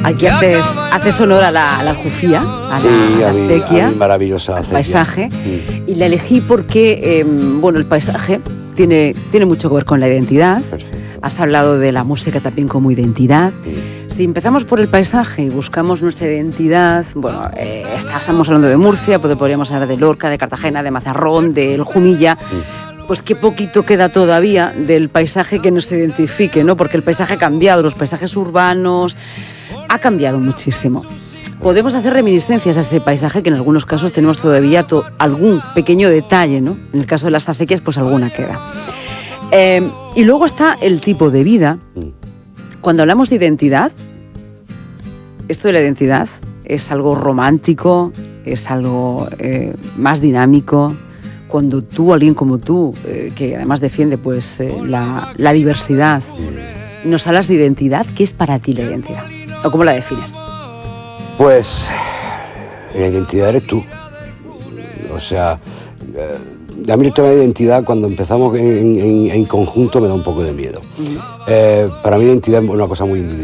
Aquí haces honor a la aljufía, a la acequia, a mi maravillosa acequia. Al paisaje. Y la elegí porque, el paisaje tiene mucho que ver con la identidad. Perfecto. Has hablado de la música también como identidad. Si empezamos por el paisaje y buscamos nuestra identidad, estamos hablando de Murcia, podríamos hablar de Lorca, de Cartagena, de Mazarrón, del Jumilla. Pues qué poquito queda todavía del paisaje que nos identifique, ¿no? Porque el paisaje ha cambiado, los paisajes urbanos ha cambiado muchísimo. Podemos hacer reminiscencias a ese paisaje que en algunos casos tenemos todavía algún pequeño detalle, ¿no? En el caso de las acequias, pues alguna queda. Y luego está el tipo de vida. Cuando hablamos de identidad, esto de la identidad es algo romántico, es algo más dinámico. Cuando alguien como tú, que además defiende pues la diversidad, nos hablas de identidad, ¿qué es para ti la identidad? ¿O cómo la defines? Pues la identidad eres tú. O sea, a mí el tema de identidad, cuando empezamos en conjunto, me da un poco de miedo. Para mí la identidad es una cosa muy individual.